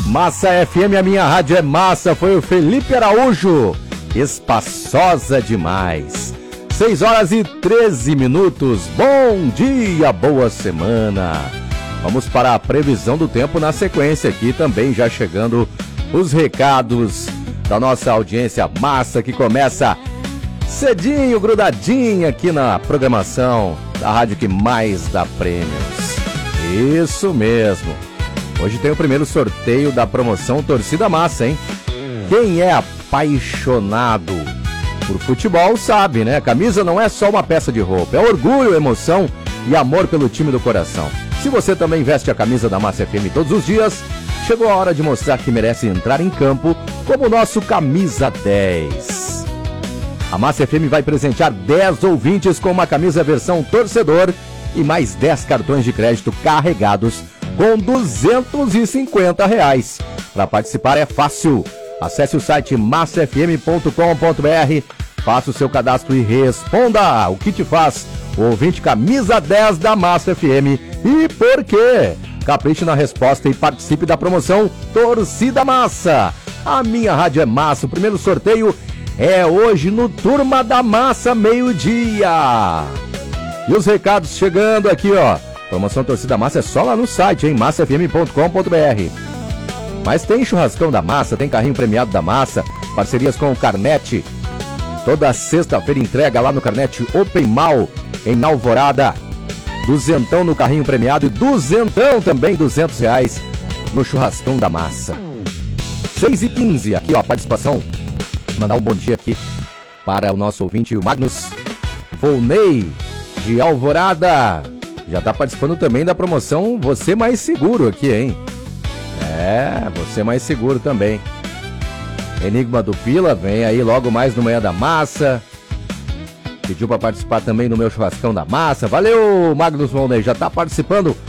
Massa FM, a minha rádio é massa. Foi o Felipe Araújo. Espaçosa demais. 6h13. Bom dia, boa semana. Vamos para a previsão do tempo na sequência aqui também, já chegando os recados da nossa audiência massa que começa cedinho, grudadinha aqui na programação da rádio que mais dá prêmios. Isso mesmo. Hoje tem o primeiro sorteio da promoção Torcida Massa, hein? Quem é apaixonado por futebol sabe, né? A camisa não é só uma peça de roupa, é orgulho, emoção e amor pelo time do coração. Se você também veste a camisa da Massa FM todos os dias, chegou a hora de mostrar que merece entrar em campo como o nosso Camisa 10. A Massa FM vai presentear 10 ouvintes com uma camisa versão torcedor e mais 10 cartões de crédito carregados com R$250. Para participar é fácil. Acesse o site massafm.com.br, faça o seu cadastro e responda o que te faz o ouvinte camisa 10 da Massa FM e por quê? Capriche na resposta e participe da promoção Torcida Massa. A minha rádio é massa. O primeiro sorteio é hoje no Turma da Massa, meio-dia. E os recados chegando aqui, ó. Promoção Torcida Massa é só lá no site, hein? massafm.com.br. Mas tem churrascão da Massa, tem carrinho premiado da Massa, parcerias com o Carnet. Toda sexta-feira entrega lá no Carnet Open Mall, em Alvorada. Duzentão no carrinho premiado e duzentão também, R$200 no churrascão da Massa. 6h15, aqui ó, participação. Mandar um bom dia aqui para o nosso ouvinte, o Magnus Volney, de Alvorada. Já tá participando também da promoção Você Mais Seguro aqui, hein? É, Você Mais Seguro também. Enigma do Pila, vem aí logo mais no Manhã da Massa. Pediu para participar também no meu churrascão da Massa. Valeu, Magnus Volney, já tá participando.